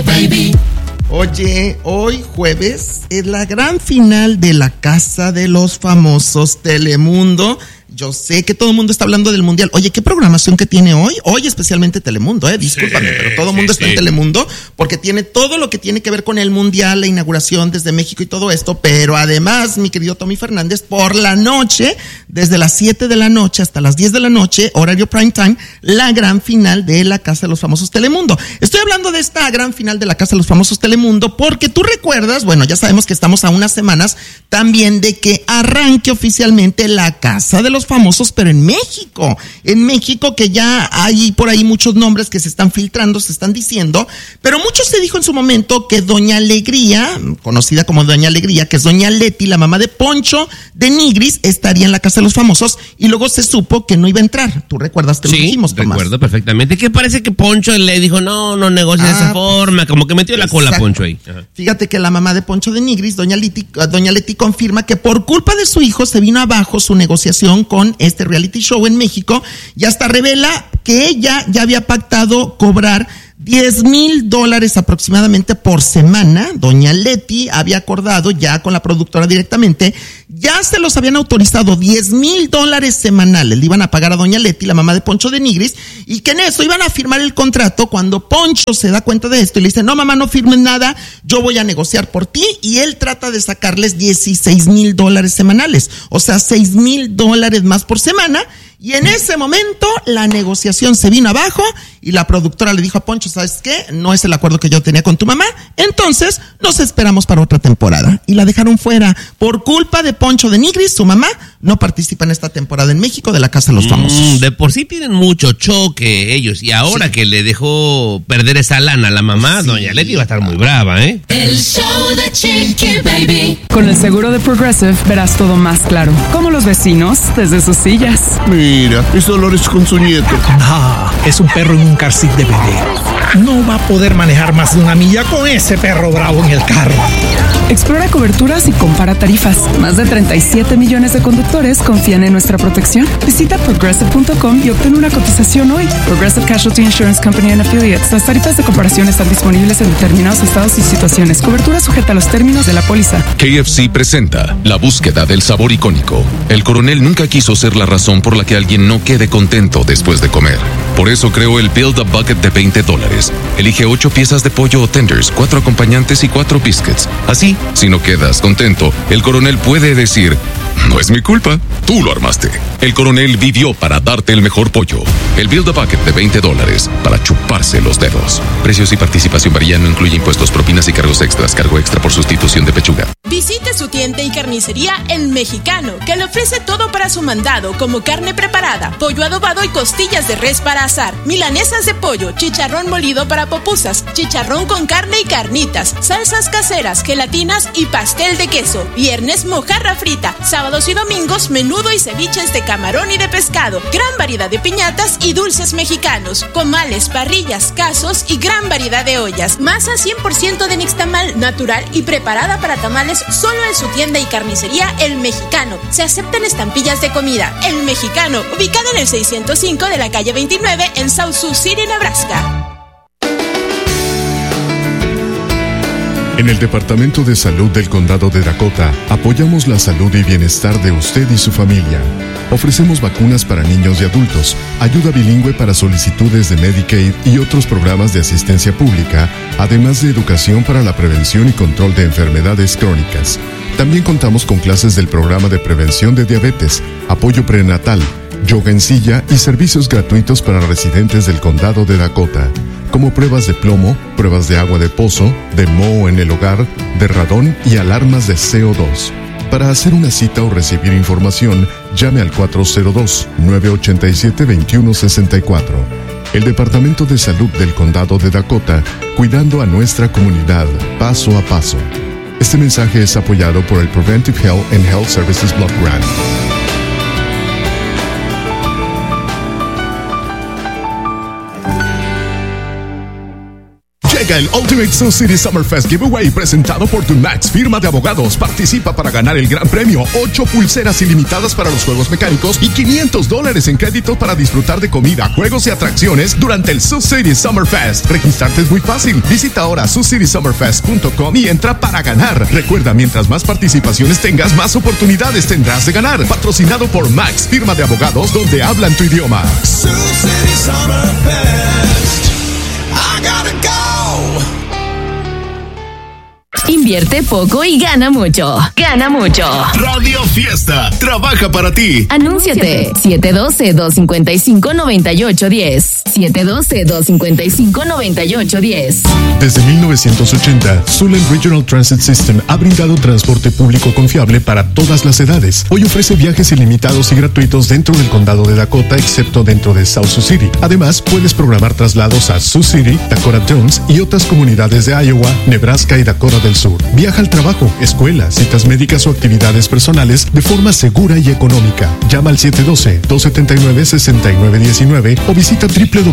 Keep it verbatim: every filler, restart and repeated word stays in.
Chiqui Baby. Oye, hoy jueves es la gran final de la Casa de los Famosos Telemundo. Yo sé que todo el mundo está hablando del Mundial. Oye, ¿qué programación que tiene hoy? Hoy especialmente Telemundo, eh, discúlpame, sí, pero todo el mundo sí, está sí. en Telemundo porque tiene todo lo que tiene que ver con el Mundial, la inauguración desde México y todo esto, pero además, mi querido Tommy Fernández, por la noche, desde las siete de la noche hasta las diez de la noche, horario prime time, la gran final de la Casa de los Famosos Telemundo. Estoy hablando de esta gran final de la Casa de los Famosos Telemundo porque tú recuerdas, bueno, ya sabemos que estamos a unas semanas también de que arranque oficialmente la Casa de los Famosos, pero en México, en México que ya hay por ahí muchos nombres que se están filtrando, se están diciendo, pero mucho se dijo en su momento que Doña Alegría, conocida como Doña Alegría, que es Doña Leti, la mamá de Poncho de Nigris, estaría en la Casa de los Famosos y luego se supo que no iba a entrar. ¿Tú recuerdas que lo sí, dijimos, Tomás? Recuerdo perfectamente, que parece que Poncho le dijo, no, no negocia ah, de esa forma, como que metió exacto. la cola Poncho ahí. Ajá. Fíjate que la mamá de Poncho de Nigris, Doña Leti, Doña Leti confirma que por culpa de su hijo se vino abajo su negociación con este reality show en México y hasta revela que ella ya había pactado cobrar diez mil dólares aproximadamente por semana. Doña Leti había acordado ya con la productora directamente, ya se los habían autorizado diez mil dólares semanales, le iban a pagar a Doña Leti, la mamá de Poncho de Nigris, y que en eso iban a firmar el contrato cuando Poncho se da cuenta de esto y le dice, no mamá, no firmes nada, yo voy a negociar por ti, y él trata de sacarles dieciséis mil dólares semanales, o sea, seis mil dólares más por semana. Y en ese momento la negociación se vino abajo y la productora le dijo a Poncho, ¿sabes qué? No es el acuerdo que yo tenía con tu mamá, entonces nos esperamos para otra temporada. Y la dejaron fuera. Por culpa de Poncho de Nigris, su mamá no participa en esta temporada en México de la Casa de los Famosos. Mm, de por sí tienen mucho choque ellos, y ahora sí. que le dejó perder esa lana a la mamá, sí. Doña Leti va a estar muy brava, ¿eh? El show de Chiqui Baby. Con el seguro de Progressive verás todo más claro, como los vecinos desde sus sillas. Mira, es Dolores con su nieto. No, es un perro en un car seat de bebé. No va a poder manejar más de una milla con ese perro bravo en el carro. Explora coberturas y compara tarifas. Más de treinta y siete millones de conductores confían en nuestra protección. Visita progressive punto com y obtén una cotización hoy. Progressive Casualty Insurance Company and Affiliates. Las tarifas de comparación están disponibles en determinados estados y situaciones. Cobertura sujeta a los términos de la póliza. K F C presenta la búsqueda del sabor icónico. El coronel nunca quiso ser la razón por la que alguien no quede contento después de comer. Por eso creó el Build a Bucket de veinte dólares. Elige ocho piezas de pollo o tenders, cuatro acompañantes y cuatro biscuits. Así, si no quedas contento, el coronel puede decir, no es mi culpa, tú lo armaste. El coronel vivió para darte el mejor pollo. El Build a Bucket de veinte dólares para chuparse los dedos. Precios y participación varían, no incluye impuestos, propinas y cargos extras. Cargo extra por sustitución de pechuga. Visite su tienda y carnicería El Mexicano, que le ofrece todo para su mandado, como carne preparada, pollo adobado y costillas de res para asar, milanesas de pollo, chicharrón molido para pupusas, chicharrón con carne y carnitas, salsas caseras, gelatinas y pastel de queso. Viernes, mojarra frita. Sábados y domingos, menudo y ceviches de camarón y de pescado. Gran variedad de piñatas y dulces mexicanos, comales, parrillas, casos y gran variedad de ollas. Masa cien por ciento de nixtamal, natural y preparada para tamales, solo en su tienda y carnicería El Mexicano. Se aceptan estampillas de comida. El Mexicano, ubicada en el seiscientos cinco de la calle veintinueve en South Sioux City, Nebraska. En el Departamento de Salud del Condado de Dakota, apoyamos la salud y bienestar de usted y su familia. Ofrecemos vacunas para niños y adultos, ayuda bilingüe para solicitudes de Medicaid y otros programas de asistencia pública, además de educación para la prevención y control de enfermedades crónicas. También contamos con clases del programa de prevención de diabetes, apoyo prenatal, yoga en silla y servicios gratuitos para residentes del Condado de Dakota, como pruebas de plomo, pruebas de agua de pozo, de moho en el hogar, de radón y alarmas de C O dos. Para hacer una cita o recibir información, llame al cuatro cero dos, nueve ocho siete, dos uno seis cuatro. El Departamento de Salud del Condado de Dakota, cuidando a nuestra comunidad, paso a paso. Este mensaje es apoyado por el Preventive Health and Health Services Block Grant. Llega el Ultimate Sioux City Summer Fest Giveaway presentado por Tumax, firma de abogados. Participa para ganar el gran premio, ocho pulseras ilimitadas para los juegos mecánicos y quinientos dólares en crédito para disfrutar de comida, juegos y atracciones durante el Sioux City Summer Fest. Registrarte es muy fácil. Visita ahora sioux city summer fest punto com y entra para ganar. Recuerda, mientras más participaciones tengas, más oportunidades tendrás de ganar. Patrocinado por Max, firma de abogados donde hablan tu idioma. Sioux City Summer Fest. I gotta go. Invierte poco y gana mucho. Gana mucho. Radio Fiesta trabaja para ti. Anúnciate. siete uno dos, dos cinco cinco, nueve ocho uno cero. siete uno dos, dos cinco cinco, nueve ocho uno cero. Desde mil novecientos ochenta, Sulen Regional Transit System ha brindado transporte público confiable para todas las edades. Hoy ofrece viajes ilimitados y gratuitos dentro del condado de Dakota, excepto dentro de South Sioux City. Además, puedes programar traslados a Sioux City, Dakota Jones y otras comunidades de Iowa, Nebraska y Dakota del Sur. Viaja al trabajo, escuela, citas médicas o actividades personales de forma segura y económica. Llama al siete uno dos, dos siete nueve, seis nueve uno nueve o visita w w w